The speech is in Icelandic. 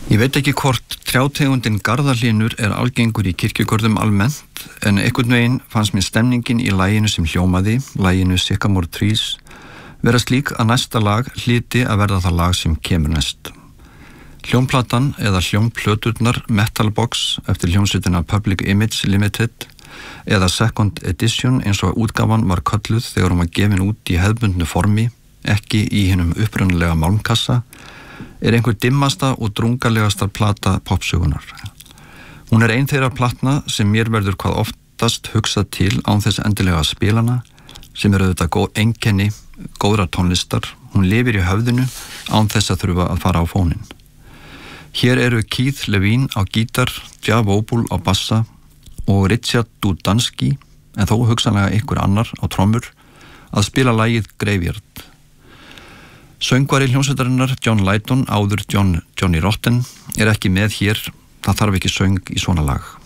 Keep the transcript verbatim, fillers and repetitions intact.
Ég veit ekki hvort trjátegundin garðahlynur er algengur í kirkjugörðum almennt, en einhvern veginn fannst mér stemningin í laginu sem hljómaði, laginu Sycamore Trees, vera slík að næsta lag hlyti að verða það lag sem kemur næst. Hljómplatan eða hljómplöturnar Metalbox eftir hljómsveitina Public Image Limited eða Second Edition eins og útgáfan var kölluð þegar hún var gefin út í hefðbundnu formi, ekki í hinum upprunalega málmkassa, er einhver dimmasta og drungalegasta plata popsögunar. Hún er ein þeirra platna sem mér verður hvað oftast hugsað til án þess endilega að spilana, sem er auðvitað góð, einkenni góðra tónlistar. Hún lifir í höfðinu án þess að þurfa að fara á fónin. Hér eru Keith Levine á gítar, Jah Wobble á bassa og Richard Dudansky, en þó hugsanlega einhver annar á trommur, að spila lagið Graveyard. Söngvari hljómsveitarinnar John Lydon, áður John, Johnny Rotten, er ekki með hér, það þarf ekki söng í svona lag.